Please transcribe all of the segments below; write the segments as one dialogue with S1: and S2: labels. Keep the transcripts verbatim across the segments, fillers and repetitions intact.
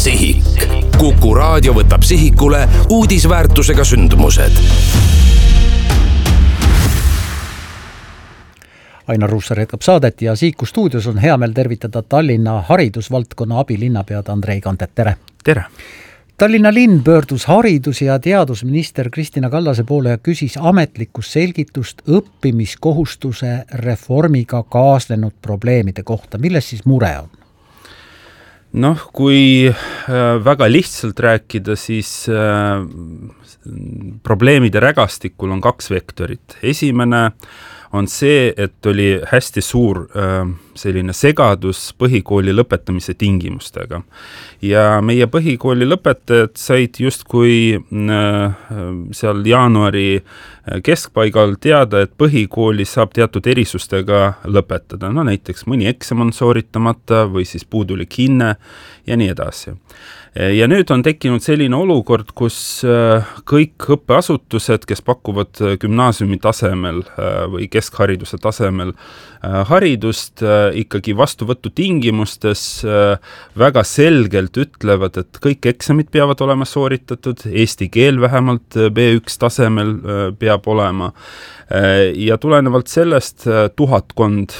S1: Sihik. Kuku Raadio võtab sihikule uudisväärtusega sündmused.
S2: Ainar Ruussaar jätkab saadet ja Sihiku stuudios on hea meel tervitada Tallinna haridusvaldkonna abilinnapead Andrei Kantet. Tere!
S3: Tere!
S2: Tallinna linn pöördus haridus- ja teadusminister Kristina Kallase poole ja küsis ametlikku selgitust õppimiskohustuse reformiga kaasnenud probleemide kohta. Milles siis mure on?
S3: Noh, kui väga lihtsalt rääkida, siis probleemide rägastikul on kaks vektorit. Esimene on see, et oli hästi suur selline segadus põhikooli lõpetamise tingimustega. Ja meie põhikooli lõpetajad said justkui seal jaanuari keskpaigal teada, et põhikooli saab teatud erisustega lõpetada. No näiteks mõni eksam on sooritamata või siis puudulik hinne ja nii edasi. Ja nüüd on tekkinud selline olukord, kus kõik õppeasutused, kes pakuvad gümnaasiumi tasemel või keskhariduse tasemel haridust, ikkagi vastuvõtu tingimustes väga selgelt ütlevad, et kõik eksamid peavad olema sooritatud, eesti keel vähemalt B üks tasemel peab olema. Ja tulenevalt sellest tuhatkond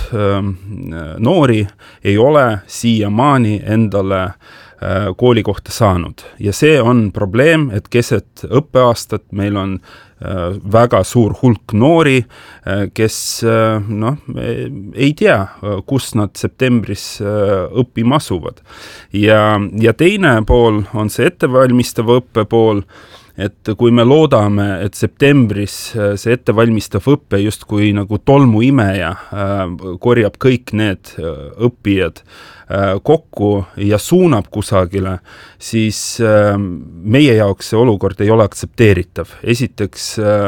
S3: noori ei ole siiamaani endale kooli kohta saanud. Ja see on probleem, et keset õppeaastat meil on väga suur hulk noori, kes noh, ei tea, kus nad septembris õppima asuvad. Ja, ja teine pool on see ettevalmistav õppe pool, et kui me loodame, et septembris see ettevalmistav õppe justkui nagu tolmuimeja korjab kõik need õppijad kokku ja suunab kusagile, siis meie jaoks see olukord ei ole aktsepteeritav. Esiteks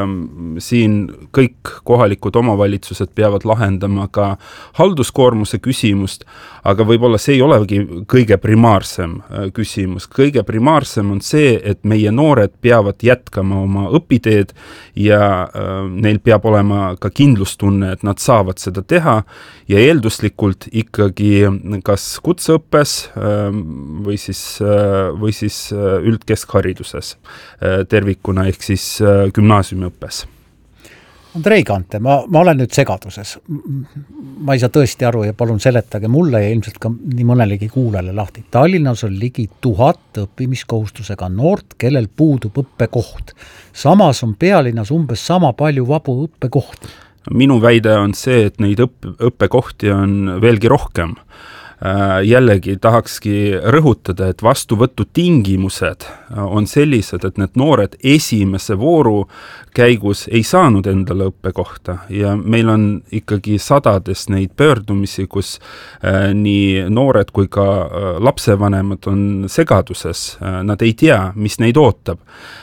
S3: siin kõik kohalikud omavalitsused peavad lahendama ka halduskoormuse küsimust, aga võib-olla see ei olegi kõige primaarsem küsimus. Kõige primaarsem on see, et meie noored peavad jätkama oma õpiteed ja neil peab olema ka kindlustunne, et nad saavad seda teha ja eelduslikult ikkagi kas kutseõppes või siis, või siis üldkeskhariduses tervikuna ehk siis gümnaasiumiõppes.
S2: Andrei Kante, ma, ma olen nüüd segaduses. Ma ei saa tõesti aru ja palun seletage mulle ja ilmselt ka nii mõnelegi kuulele lahti. Tallinnas on ligi tuhat õppimiskohustusega noort, kellel puudub õppekoht. Samas on pealinnas umbes sama palju vabu õppekohti.
S3: Minu väide on see, et neid õpp- õppekohti on veelgi rohkem. Jällegi tahakski rõhutada, et vastuvõtu tingimused on sellised, et need noored esimese vooru käigus ei saanud endale õppekohta ja meil on ikkagi sadades neid pöördumisi, kus nii noored kui ka lapsevanemad on segaduses, nad ei tea, mis neid ootab.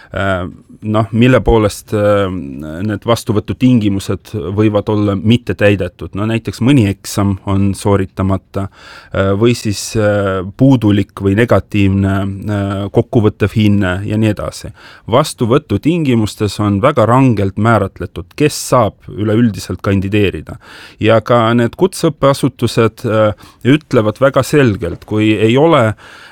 S3: Noh, mille poolest need vastuvõtu tingimused võivad olla mitte täidetud. No näiteks mõni eksam on sooritamata või siis puudulik või negatiivne kokkuvõttev hinne ja nii edasi. Vastuvõtu tingimustes on väga rangelt määratletud, kes saab üleüldiselt kandideerida. Ja ka need kutseõppeasutused ütlevad väga selgelt, kui ei ole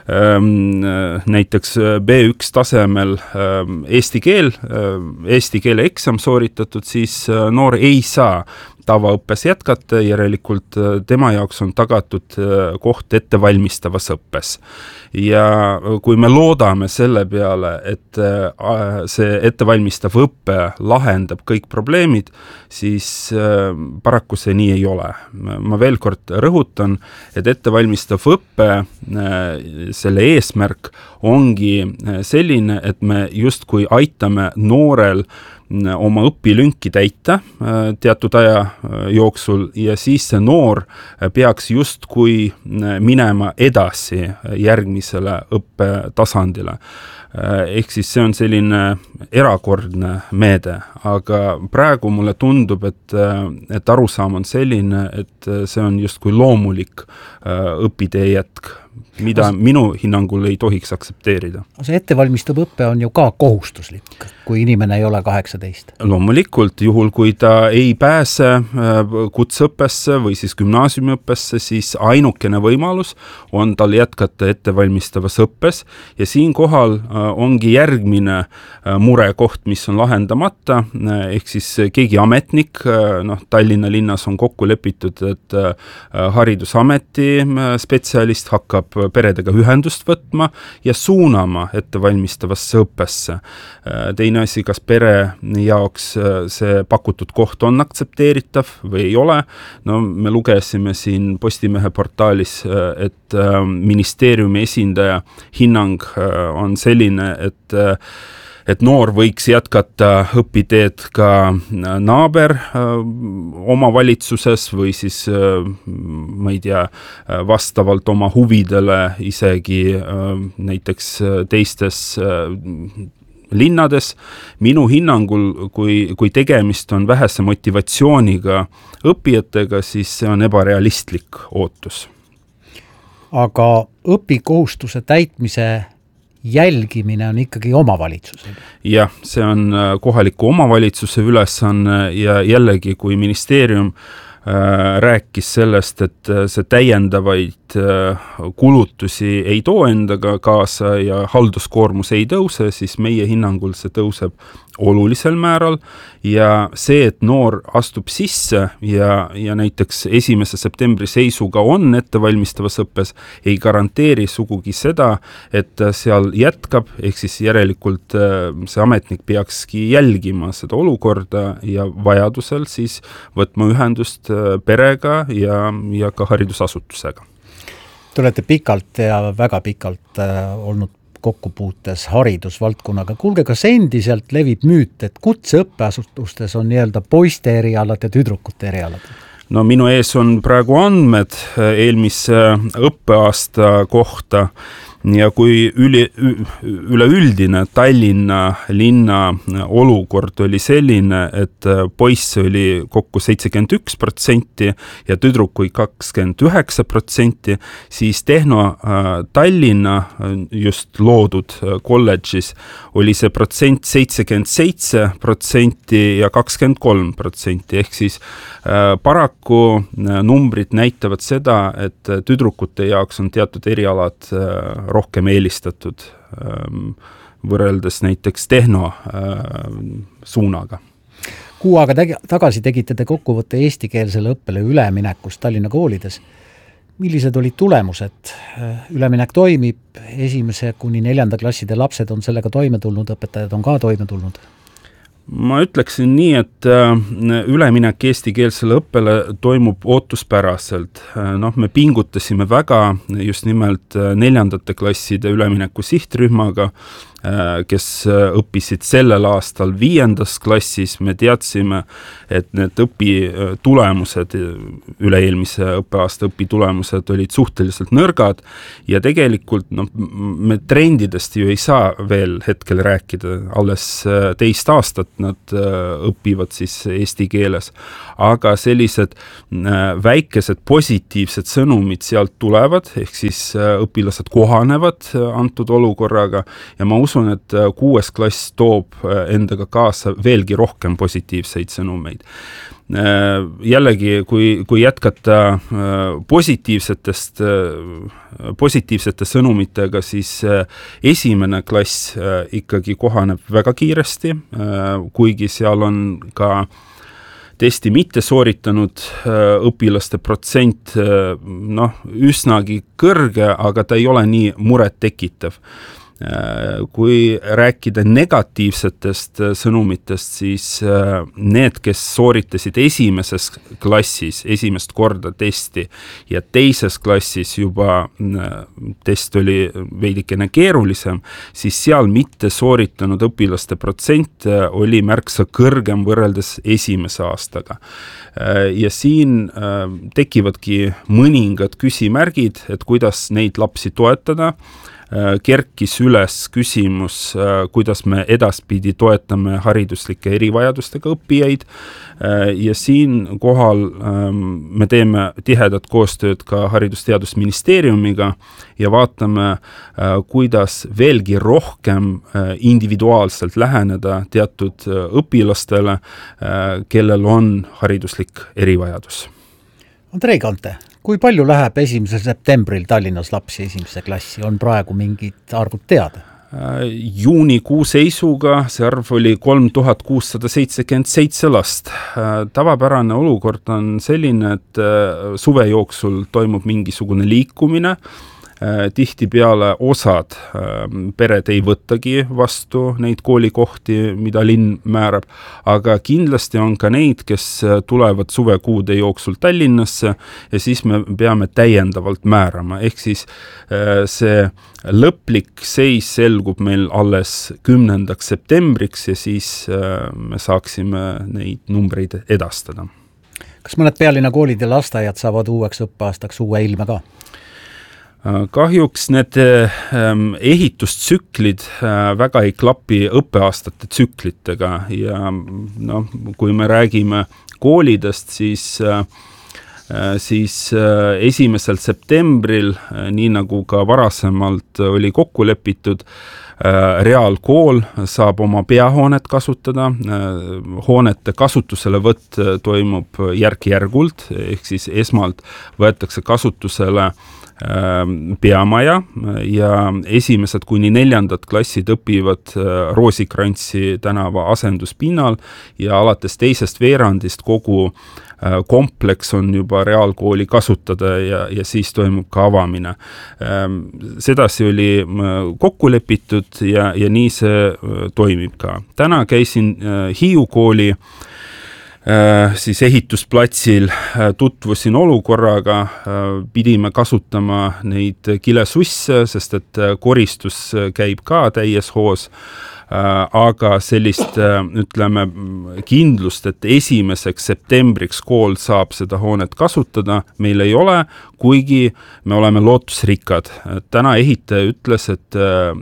S3: näiteks B üks tasemel eesti keel, eesti keele eksam sooritatud, siis noor ei saa tavaõppes jätkata, järelikult tema jaoks on tagatud koht ettevalmistavas õppes. Ja kui me loodame selle peale, et see ettevalmistav õppe lahendab kõik probleemid, siis paraku see nii ei ole. Ma veel kord rõhutan, et ettevalmistav õppe, selle eesmärk ongi selline, et me justkui aitame noorel oma õpilünki täita teatud aja jooksul ja siis see noor peaks justkui minema edasi järgmisele õppetasandile. Ehk siis see on selline erakordne meede, aga praegu mulle tundub, et, et arusaam on selline, et see on justkui loomulik õpitee jätk. mida minu hinnangul ei tohiks aktsepteerida.
S2: See ettevalmistav õpe on ju ka kohustuslik, kui inimene ei ole kaheksateist.
S3: Loomulikult, juhul kui ta ei pääse kutseõppesse või siis gümnaasiumiõppesse, siis ainukene võimalus on tal jätkata ettevalmistavas õppes ja siinkohal ongi järgmine murekoht, mis on lahendamata, ehk siis keegi ametnik, noh, Tallinna linnas on kokku lepitud, et haridusameti spetsialist hakkab peredega ühendust võtma ja suunama ettevalmistavasse õppesse. Teine asi, kas pere jaoks see pakutud koht on aktsepteeritav või ei ole. No me lugesime siin Postimehe portaalis, et ministeeriumi esindaja hinnang on selline, et et noor võiks jätkata õpiteed ka naaber omavalitsuses või siis, ma ei tea, vastavalt oma huvidele isegi näiteks teistes linnades. Minu hinnangul, kui, kui tegemist on vähese motivatsiooniga õppijatega, siis see on ebarealistlik ootus.
S2: Aga õpikohustuse täitmise jälgimine on ikkagi omavalitsusel.
S3: Jah, see on kohaliku omavalitsuse ülesanne ja jällegi, kui ministeerium rääkis sellest, et see täiendavaid kulutusi ei too endaga kaasa ja halduskoormus ei tõuse, siis meie hinnangul see tõuseb olulisel määral ja see, et noor astub sisse ja, ja näiteks esimese septembri seisuga on ettevalmistavas õppes, ei garanteeri sugugi seda, et seal jätkab, ehk siis järelikult see ametnik peakski jälgima seda olukorda ja vajadusel siis võtma ühendust perega ja, ja ka haridusasutusega.
S2: Te olete pikalt ja väga pikalt olnud kokkupuutes haridusvaldkonnaga. Kuulge, kas endiselt levib müüt, et kutseõppeasutustes on nii-öelda poiste erialad ja tüdrukute erialad?
S3: No minu ees on praegu andmed eelmise õppeaasta kohta ja kui üli, üleüldine Tallinna linna olukord oli selline, et poisse oli kokku seitsekümmend üks protsenti ja tüdrukuid kakskümmend üheksa protsenti, siis Tehno Tallinna just loodud kolledžis oli see protsent seitsekümmend seitse protsenti ja kakskümmend kolm protsenti, ehk siis paraku numbrid näitavad seda, et tüdrukute jaoks on teatud erialad rohkem eelistatud võrreldes näiteks Tehno suunaga.
S2: Kuu aega tegi, tagasi tegite te kokkuvõtte eestikeelsele õppele üleminekust Tallinna koolides. Millised olid tulemused? Üleminek toimib, esimese kuni neljanda klasside lapsed on sellega toime tulnud, õpetajad on ka toime tulnud?
S3: Ma ütleksin nii, et üleminek eestikeelsele õppele toimub ootuspäraselt. Noh, me pingutasime väga just nimelt neljandate klasside ülemineku sihtrühmaga, kes õppisid sellel aastal viiendas klassis. Me teadsime, et need õpitulemused, üle-eelmise õppeaasta õpitulemused olid suhteliselt nõrgad ja tegelikult no, me trendidest ju ei saa veel hetkel rääkida, alles teist aastat nad õpivad siis eesti keeles, aga sellised väikesed positiivsed sõnumid sealt tulevad, ehk siis õpilased kohanevad antud olukorraga ja ma usun, et kuues klass toob endaga kaasa veelgi rohkem positiivseid sõnumeid. Jällegi, kui, kui jätkata positiivsetest, positiivsete sõnumitega, siis esimene klass ikkagi kohaneb väga kiiresti, kuigi seal on ka testi mitte sooritanud õpilaste protsent noh, üsnagi kõrge, aga ta ei ole nii muret tekitav. Kui rääkida negatiivsetest sõnumitest, siis need, kes sooritasid esimeses klassis esimest korda testi ja teises klassis juba test oli veidikene keerulisem, siis seal mitte sooritanud õpilaste protsent oli märksa kõrgem võrreldes esimese aastaga. Ja siin tekivadki mõningad küsimärgid, et kuidas neid lapsi toetada. kerkis üles küsimus, kuidas me edaspidi toetame hariduslike erivajadustega õppijaid ja siin kohal me teeme tihedat koostööd ka Haridus-Teadusministeeriumiga ja vaatame, kuidas veelgi rohkem individuaalselt läheneda teatud õpilastele, kellel on hariduslik erivajadus.
S2: Andrei Kante, kui palju läheb esimesel septembril Tallinnas lapsi esimese klassi? On praegu mingid arvud teada?
S3: Juunikuu seisuga see arv oli kolm tuhat kuussada seitsekümmend seitse last. Tavapärane olukord on selline, et suve jooksul toimub mingisugune liikumine. Tihti peale osad pered ei võttagi vastu neid koolikohti, mida linn määrab, aga kindlasti on ka neid, kes tulevad suvekuude jooksul Tallinnasse ja siis me peame täiendavalt määrama. Ehk siis see lõplik seis selgub meil alles kümnendaks septembriks ja siis me saaksime neid numbreid edastada.
S2: Kas mõned pealinna koolid ja lasteaiad saavad uueks õppeaastaks uue ilme ka?
S3: Kahjuks need ehitustsüklid väga ei klapi õppeaastate tsüklitega ja no, kui me räägime koolidest, siis, siis esimesel septembril, nii nagu ka varasemalt oli kokku lepitud, reaalkool saab oma peahoonet kasutada, hoonete kasutuselevõtt toimub järk-järgult, ehk siis esmalt võetakse kasutusele peamaja ja esimesed kuni neljandad klassid õpivad Roosikrantsi tänava asenduspinnal ja alates teisest veerandist kogu kompleks on juba reaalkooli kasutada ja, ja siis toimub ka avamine. Sedasi oli kokku lepitud ja, ja nii see toimib ka. Täna käisin Hiiu kooli siis ehitusplatsil, tutvusin olukorraga, pidime kasutama neid kilesusse, sest et koristus käib ka täies hoos, aga sellist, ütleme, kindlust, et esimeseks septembriks kool saab seda hoonet kasutada, meil ei ole, kuigi me oleme lootusrikkad. Täna ehitaja ütles, et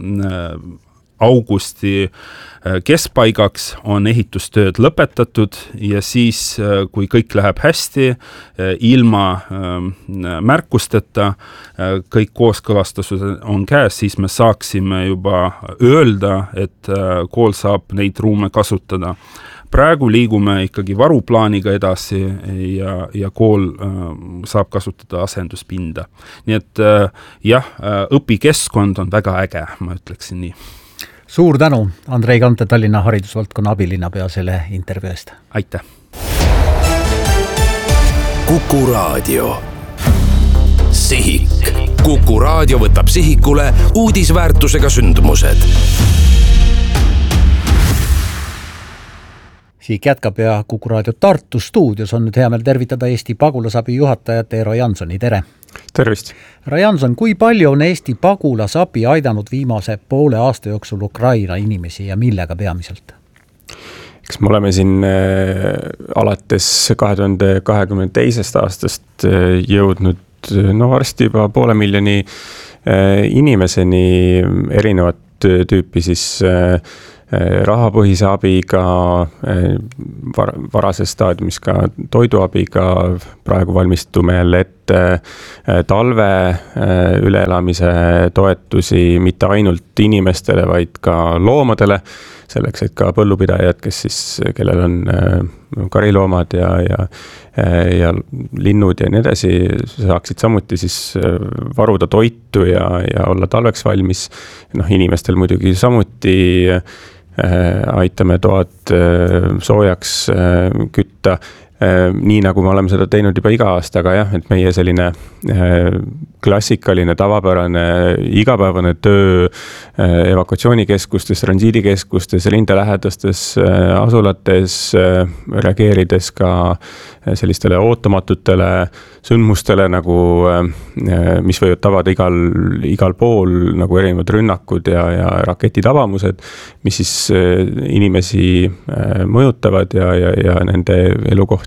S3: augusti keskpaigaks on ehitustööd lõpetatud ja siis, kui kõik läheb hästi, ilma märkusteta, kõik kooskõlastused on käes, siis me saaksime juba öelda, et kool saab neid ruume kasutada. Praegu liigume ikkagi varuplaaniga edasi ja, ja kool saab kasutada asenduspinda. Nii et jah, õpikeskkond on väga äge, ma ütleksin nii.
S2: Suur tänu, Andrei Kante, Tallinna haridusvaldkonna abilinnapea selle intervjuu eest.
S3: Aitäh!
S1: Kuku Raadio. Sihik. Kuku Raadio võtab sihikule uudisväärtusega sündmused.
S2: Siik jätkab ja Kuku Raadio Tartu stuudios on nüüd hea meel tervitada Eesti pagulasabi juhatajat Eero Jansoni. Tere!
S4: Tervist!
S2: Härra Janson, kui palju on Eesti pagulasabi aidanud viimase poole aasta jooksul Ukraina inimesi ja millega peamiselt?
S4: Eks me oleme siin alates kahe tuhande kahekümne teisest aastast jõudnud no varsti juba poole miljoni inimeseni erinevat tüüpi siis rahapõhise abiga, var, varases staadiumis ka toiduabiga, praegu valmistume jälle ette talve üleelamise toetusi mitte ainult inimestele, vaid ka loomadele, selleks, et ka põllupidajad, kes siis, kellel on kariloomad ja, ja, ja linnud ja nii edasi, saaksid samuti siis varuda toitu ja, ja olla talveks valmis. Noh, inimestel muidugi samuti aitame toad soojaks kütta, nii nagu me oleme seda teinud juba iga aasta, aga jah, et meie selline klassikaline, tavapärane, igapäevane töö evakuatsioonikeskustes, transiidikeskustes, rindelähedastes asulates, reageerides ka sellistele ootamatutele sündmustele, nagu, mis võivad tabada igal, igal pool, nagu erinevad rünnakud ja, ja raketitabamused, mis siis inimesi mõjutavad ja, ja, ja nende elukohti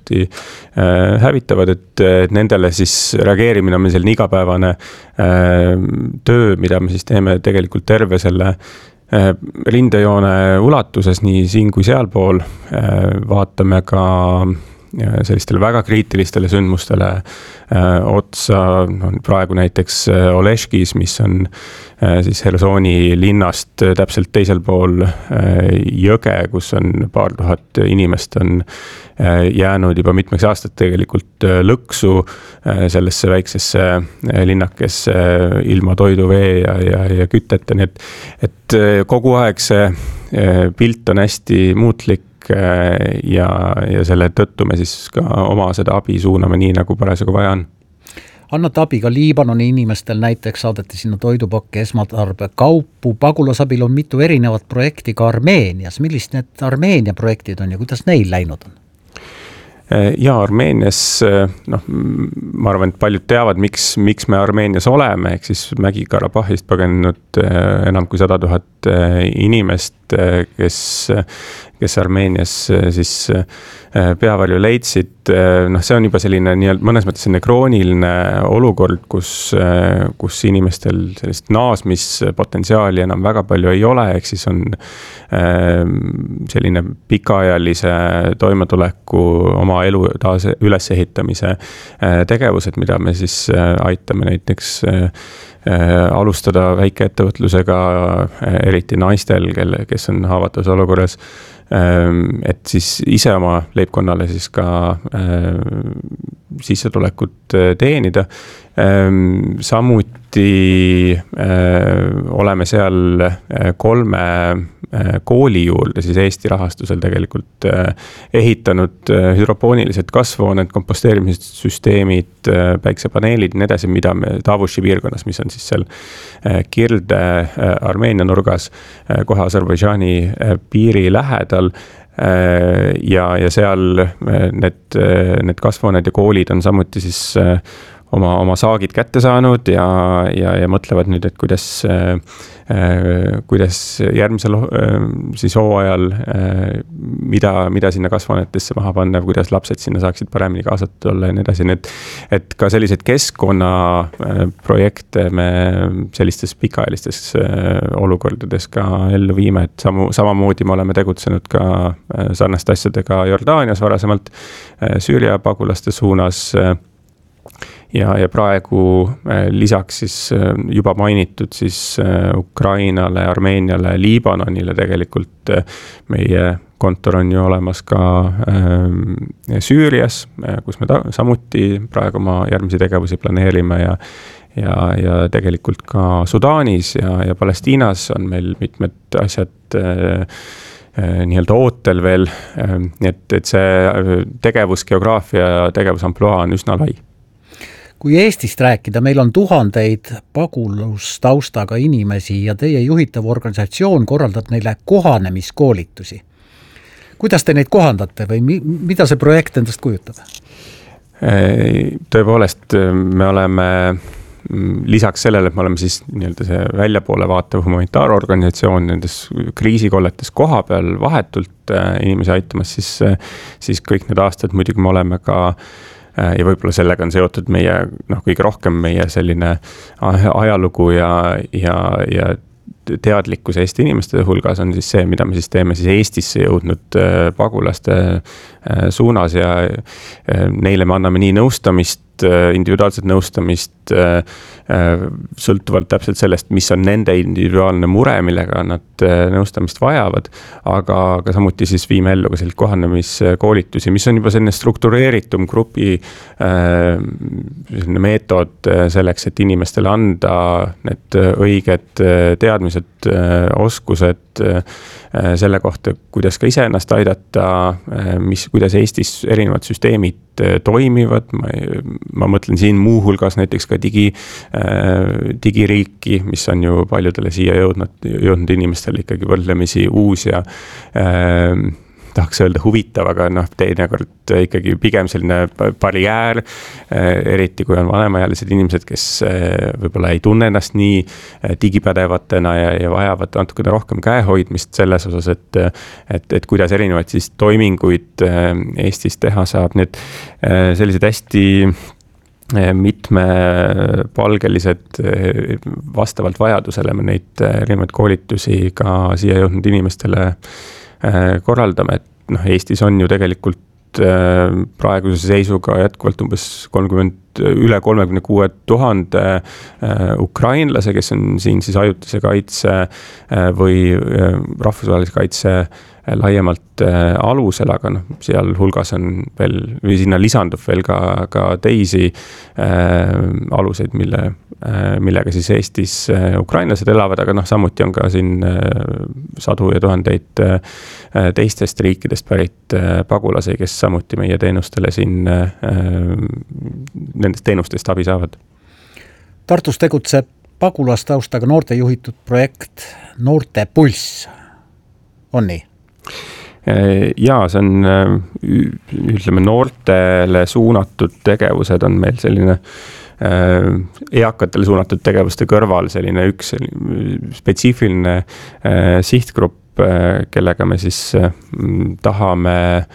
S4: töökohti hävitavad, et nendele siis reageerimine on meil selline igapäevane töö, mida me siis teeme tegelikult terve selle rindejoone ulatuses, nii siin kui sealpool. Vaatame ka sellistele väga kriitilistele sündmustele äh, otsa, no, praegu näiteks Oleškis, mis on äh, siis Hersoni linnast täpselt teisel pool äh, jõge, kus on paar tuhat inimest on äh, jäänud juba mitmeks aastat tegelikult äh, lõksu äh, sellesse väiksesse äh, linnakesse äh, ilma toidu, vee ja, ja, ja kütteta, nii et, et äh, kogu aeg see äh, pilt on hästi muutlik ja, ja selle tõttu me siis ka oma seda abi suuname nii, nagu parasjagu vaja on.
S2: Annate abi ka Liibanoni inimestel, näiteks saadeti sinna toidupakke, esmatarbe kaupu, pagulasabil on mitu erinevat projekti ka Armeenias. Millist need Armeenia projektid on ja kuidas neil läinud on?
S4: Ja Armeenias, noh, ma arvan, et paljud teavad, miks, miks me Armeenias oleme, ehk siis Mägi-Karabahhist pagenud enam kui sada tuhat inimest, kes, kes Armeenias siis peavalju leidsid. Noh, see on juba selline nii-öelda mõnes mõttes selline krooniline olukord, kus, kus inimestel sellist naasmispotentsiaali enam väga palju ei ole, ehk siis on selline pikaajalise toimetuleku oma elu taas ülesehitamise tegevused, mida me siis aitame näiteks alustada väikeettevõtlusega, eriti naistel, kelle, kes on haavatavas olukorras, et siis ise oma leibkonnale siis ka sissetulekut teenida. Samuti oleme seal kolme kooli juurde siis Eesti rahastusel tegelikult ehitanud hüdropoonilised kasvuhooned, komposteerimissüsteemid, päiksepaneelid, nii edasi, mida me Tavuši piirkonnas, mis on siis seal Kirde Armeenia nurgas, kohe Aserbaidžaani piiri lähedal. Ja, ja seal need, need kasvuhooned ja koolid on samuti siis oma, oma saagid kätte saanud ja, ja, ja mõtlevad nüüd, et kuidas, kuidas järgmisel siis hooajal, mida, mida sinna kasvuhoonetesse maha panna, kuidas lapsed sinna saaksid paremini kaasatud olla ja nii edasi. Need, et ka sellised keskkonnaprojekte me sellistes pikaajalistes olukordades ka ellu viime, et samu, samamoodi me oleme tegutsenud ka sarnaste asjadega Jordaanias varasemalt, Süüria pagulaste suunas. Ja, ja praegu lisaks siis juba mainitud siis Ukrainale, Armeeniale, Liibanonile tegelikult meie kontor on ju olemas ka Süürias, kus me ta, samuti praegu oma järgmisi tegevusi planeerime ja, ja, ja tegelikult ka Sudaanis ja, ja Palestiinas on meil mitmed asjad nii-öelda ootel veel, nii et, et see tegevusgeograafia ja tegevusampluaa on üsna lai.
S2: Kui Eestist rääkida, meil on tuhandeid pagulustaustaga inimesi ja teie juhitav organisatsioon korraldab neile kohanemiskoolitusi. Kuidas te neid kohandate või mi- mida see projekt endast kujutab?
S4: Tõepoolest, me oleme lisaks sellele, et me oleme siis nii-öelda see väljapoole vaatav humanitaarorganisatsioon nendes kriisikolletes koha peal vahetult inimesi aitamas, siis, siis kõik need aastad muidugi me oleme ka ja võib-olla sellega on seotud meie, noh, kõige rohkem meie selline ajalugu ja, ja, ja teadlikkus Eesti inimeste hulgas on siis see, mida me siis teeme siis Eestisse jõudnud pagulaste suunas ja neile me anname nii nõustamist, individuaalset nõustamist sõltuvalt täpselt sellest, mis on nende individuaalne mure, millega nad nõustamist vajavad, aga ka samuti siis viime ellu ka sellised kohanemiskoolitusi, mis on juba selline struktureeritum grupi selline meetod selleks, et inimestele anda need õiged teadmised, oskused selle kohta, kuidas ka ise ennast aidata, mis, kuidas Eestis erinevad süsteemid toimivad. Ma, ma mõtlen siin muu hulgas näiteks ka digi, digiriiki, mis on ju paljudele siia jõudnud, jõudnud inimestele ikkagi võrdlemisi uus ja tahaks öelda huvitav, aga noh, teinekord ikkagi pigem selline barjäär, eriti kui on vanemaealised inimesed, kes võib-olla ei tunne ennast nii digipädevatena ja, ja vajavad natukene rohkem käehoidmist selles osas, et, et, et kuidas erinevaid siis toiminguid Eestis teha saab. Need sellised hästi mitmepalgelised vastavalt vajadusele me neid erinevaid koolitusi ka siia jõudnud inimestele korraldame, et noh, Eestis on ju tegelikult praeguse seisuga jätkuvalt umbes kolmkümmend, üle kolmekümne kuue tuhande ukrainlase, kes on siin siis ajutise kaitse või rahvusvahelise kaitse laiemalt alusel, aga noh, seal hulgas on veel, või sinna lisandub veel ka, ka teisi äh, aluseid, mille, äh, millega siis Eestis äh, ukrainlased elavad, aga noh, samuti on ka siin äh, sadu ja tuhandeid äh, teistest riikidest pärit äh, pagulasi, kes samuti meie teenustele siin äh, nendest teenustest abi saavad.
S2: Tartus tegutseb pagulastaustaga noorte juhitud projekt Noorte Pulss, on nii?
S4: Jaa, see on, ütleme, noortele suunatud tegevused on meil selline eakatele suunatud tegevuste kõrval selline üks spetsiifiline sihtgrupp, kellega me siis tahame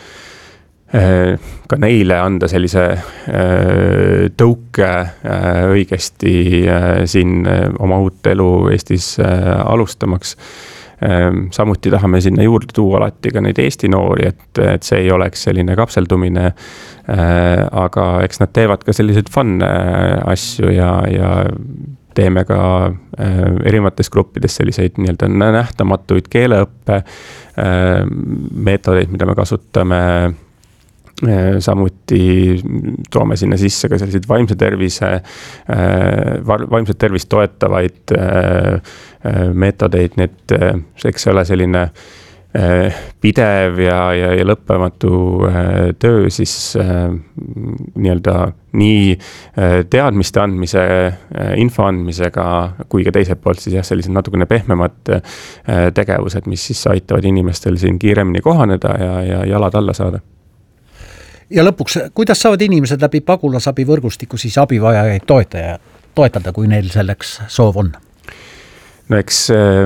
S4: ka neile anda sellise tõuke õigesti siin oma uut elu Eestis alustamaks. Samuti tahame sinna juurde tuua alati ka neid Eesti noori, et, et see ei oleks selline kapseldumine, aga eks nad teevad ka selliseid fun asju ja, ja teeme ka erinevates gruppides selliseid nii-öelda nähtamatuid keeleõppe meetodeid, mida me kasutame. Samuti toome sinna sisse ka selliseid vaimse tervise, vaimset tervist toetavaid meetodeid, need, eks ole selline pidev ja, ja, ja lõppematu töö siis nii-öelda nii teadmiste andmise, info andmisega, kui ka teiselt poolt siis jah, sellised natukene pehmemad tegevused, mis siis aitavad inimestel siin kiiremini kohaneda ja, ja jalad alla saada.
S2: Ja lõpuks, kuidas saavad inimesed läbi pagulasabi võrgustiku siis abivajajaid toetaja, toetada, kui neil selleks soov on?
S4: No eks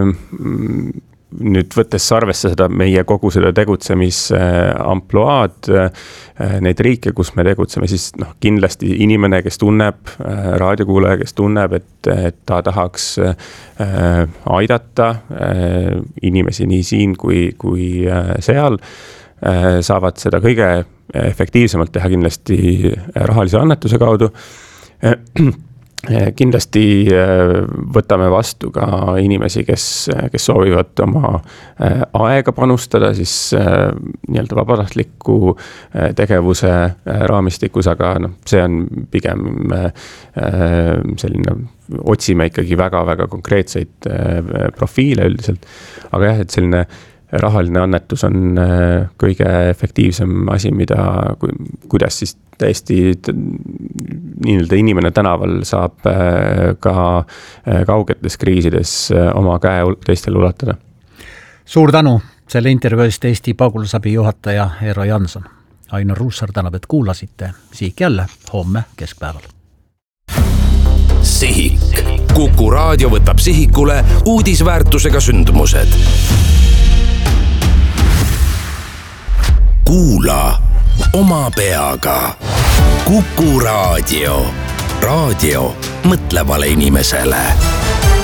S4: nüüd võttes arvesse seda meie kogu seda tegutsemisampluaad, neid riike, kus me tegutseme, siis noh, kindlasti inimene, kes tunneb, raadiokuulaja, kes tunneb, et, et ta tahaks aidata inimesi nii siin kui, kui seal, saavad seda kõige efektiivsemalt teha kindlasti rahalise annetuse kaudu. Kindlasti võtame vastu ka inimesi, kes, kes soovivad oma aega panustada siis nii-öelda vabatahtliku tegevuse raamistikus, aga noh, see on pigem selline, otsime ikkagi väga-väga konkreetseid profiile üldiselt, aga jah, et selline rahaline annetus on kõige efektiivsem asi, mida, kuidas siis täiesti nii-öelda inimene tänaval saab ka kaugetes kriisides oma käe teistele ulatada.
S2: Suur tänu selle intervjuust Eesti pagulasabi juhataja Eero Janson. Ainar Ruussaar tänab, et kuulasite. Sihik jälle homme keskpäeval.
S1: Sihik. Kuku raadio võtab sihikule uudisväärtusega sündmused. Kuula oma peaga. Kuku raadio. Raadio mõtlevale inimesele.